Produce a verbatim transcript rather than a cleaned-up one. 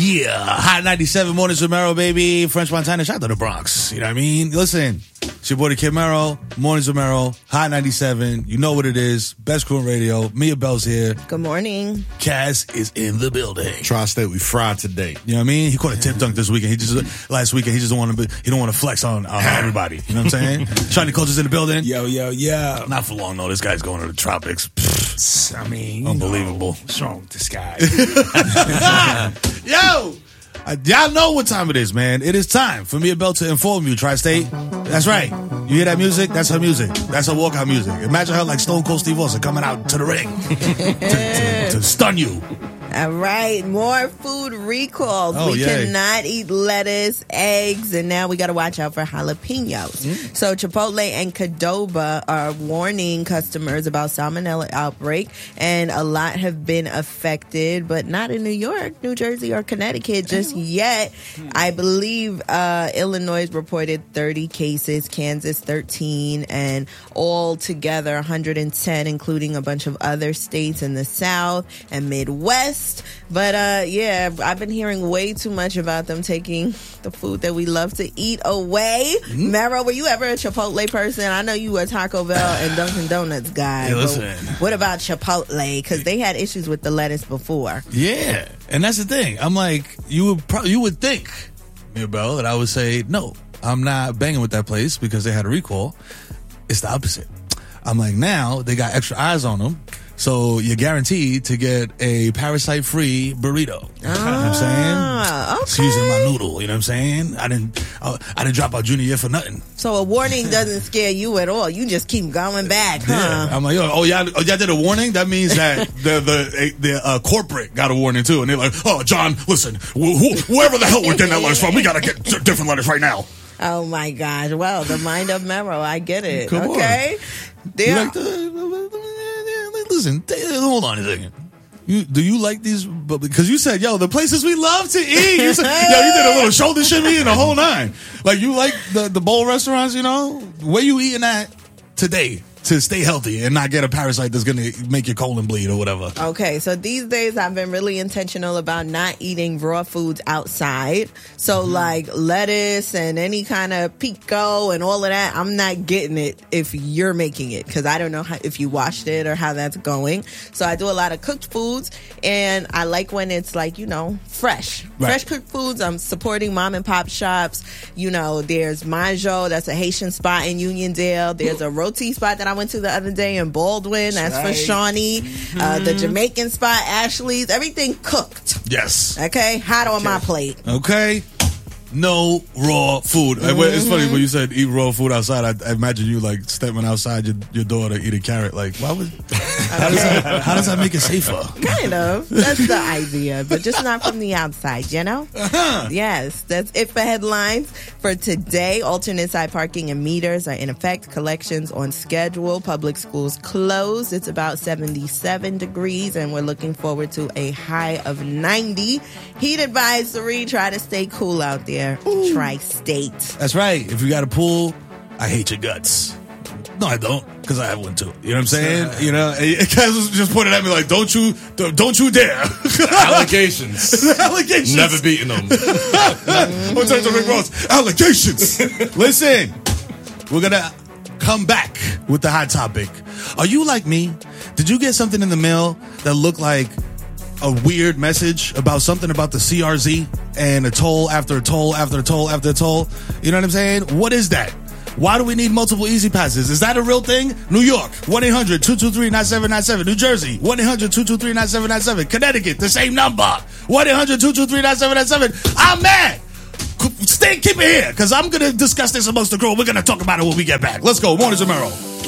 Yeah, Hot ninety-seven Mornings with Mero, baby. French Montana, shout out to the Bronx. You know what I mean? Listen, it's your boy, the Kid Mero. Mornings with Mero, Hot ninety-seven. You know what it is. Best crew in radio. Mia Bell's here. Good morning. Cass is in the building. Tri-State, we fried today. You know what I mean? He caught a tip dunk this weekend. He just last weekend. He just don't want to. He don't want to flex on, on everybody. You know what I'm saying? Shiny Culture's in the building. Yo, yo, yo. Not for long though. This guy's going to the tropics. Pfft. I mean, unbelievable. Know, what's wrong with this guy? Yo, uh, y'all know what time it is, man. It is time for Mia Bell to inform you, Tri-State. That's right. You hear that music? That's her music. That's her walkout music. Imagine her like Stone Cold Steve Austin coming out to the ring to, to, to stun you. All right, more food recalls. Oh, we yay. cannot eat lettuce, eggs, and now we got to watch out for jalapenos. Mm. So Chipotle and Qdoba are warning customers about salmonella outbreak, and a lot have been affected, but not in New York, New Jersey, or Connecticut just yet. I believe uh, Illinois reported thirty cases, Kansas thirteen, and all together one hundred ten, including a bunch of other states in the South and Midwest. But uh, yeah, I've been hearing way too much about them taking the food that we love to eat away. Mm-hmm. Mero, were you ever a Chipotle person? I know you were a Taco Bell and Dunkin' Donuts guy. Hey, listen. What about Chipotle? Because they had issues with the lettuce before. Yeah, and that's the thing. I'm like, you would pro- you would think, Mia Bell, that I would say no. I'm not banging with that place because they had a recall. It's the opposite. I'm like, now they got extra eyes on them. So you're guaranteed to get a parasite-free burrito. Ah, you know what I'm saying? Okay. Excuse my noodle. You know what I'm saying? I didn't. I, I didn't drop out junior year for nothing. So a warning doesn't scare you at all. You just keep going back, huh? Yeah. I'm like, oh, oh y'all, oh, y'all did a warning. That means that the the the uh, corporate got a warning too, and they're like, oh, John, listen, wh- wh- whoever the hell we're getting that lettuce from, we gotta get different lettuce right now. Oh my gosh! Well, the mind of Mero, I get it. Come okay. On. You like the, listen, hold on a second. You, do you like these? Because you said, yo, the places we love to eat. You said, yo, you did a little shoulder shimmy and the whole nine. Like, you like the, the bowl restaurants, you know? Where you eating at today to stay healthy and not get a parasite that's going to make your colon bleed or whatever? Okay, so these days I've been really intentional about not eating raw foods outside. So mm-hmm. like lettuce and any kind of pico and all of that, I'm not getting it if you're making it because I don't know how, if you washed it or how that's going. So I do a lot of cooked foods, and I like when it's like, you know, fresh. Right. Fresh cooked foods. I'm supporting mom and pop shops. You know, there's Manjo, that's a Haitian spot in Uniondale. There's a roti spot that I went to the other day in Baldwin. That's, that's right. for Shawnee. Mm-hmm. Uh, the Jamaican spot, Ashley's. Everything cooked. Yes. Okay? Hot on okay. my plate. Okay. No raw food. Mm-hmm. It's funny when you said eat raw food outside. I, I imagine you like stepping outside your, your door to eat a carrot. Like, why would? How does that, how does that make it safer? Kind of. That's the idea, but just not from the outside. You know? Uh-huh. Yes. That's it for headlines for today. Alternate side parking and meters are in effect. Collections on schedule. Public schools closed. It's about seventy-seven degrees, and we're looking forward to a high of ninety. Heat advisory. Try to stay cool out there. Ooh. Tri-State. That's right. If you got a pool, I hate your guts. No, I don't, because I have one too. You know what I'm saying? You know, Kaz was just pointed at me like, "Don't you, don't you dare!" Allegations. Allegations. Never beaten them. What turns to Rick Ross? Allegations. Listen, we're gonna come back with the hot topic. Are you like me? Did you get something in the mail that looked like a weird message about something about the C R Z and a toll after a toll after a toll after a toll? You know what I'm saying? What is that? Why do we need multiple easy passes? Is that a real thing? New York, one eight hundred two two three nine seven nine seven. New Jersey, one eight hundred two two three nine seven nine seven. Connecticut, the same number, one eight hundred two two three nine seven nine seven. I'm mad. Stay, keep it here, because I'm going to discuss this amongst the crew. We're going to talk about it when we get back. Let's go. Mornings with Mero.